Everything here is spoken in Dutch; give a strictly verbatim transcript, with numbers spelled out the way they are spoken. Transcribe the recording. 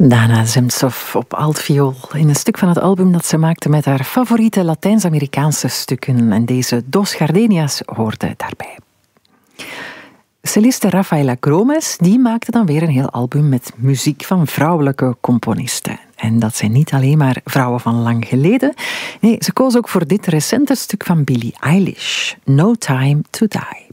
Dana Zemtsov op altviool in een stuk van het album dat ze maakte met haar favoriete Latijns-Amerikaanse stukken. En deze Dos Gardenias hoorde daarbij. Celiste Rafaela Gromes die maakte dan weer een heel album met muziek van vrouwelijke componisten. En dat zijn niet alleen maar vrouwen van lang geleden. Nee, ze koos ook voor dit recente stuk van Billie Eilish, No Time to Die.